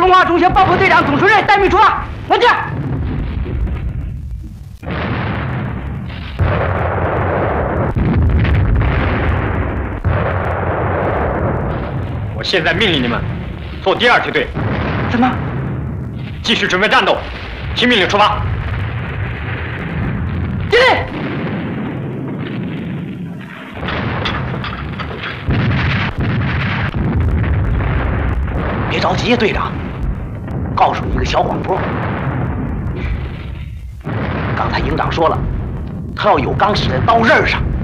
中华中学爆破队长总主任待命出发。我这。 我现在命令你们做第二梯队。 什么？ 继续准备战斗，听命令出发。 敬礼。别着急呀，队长。告诉你一个小广播。刚才营长说了，他要有钢写在刀刃上。